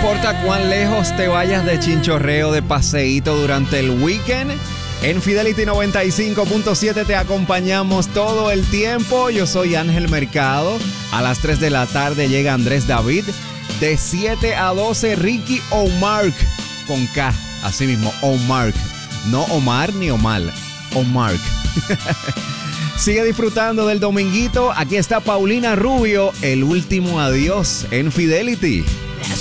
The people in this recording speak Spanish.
importa cuán lejos te vayas de chinchorreo, de paseíto durante el weekend, en Fidelity 95.7 te acompañamos todo el tiempo. Yo soy Ángel Mercado. A las 3 de la tarde llega Andrés David. De 7 a 12, Ricky Omark. Con K, así mismo, Omark. No Omar ni Omar, Omark. Sigue disfrutando del dominguito. Aquí está Paulina Rubio, el último adiós en Fidelity.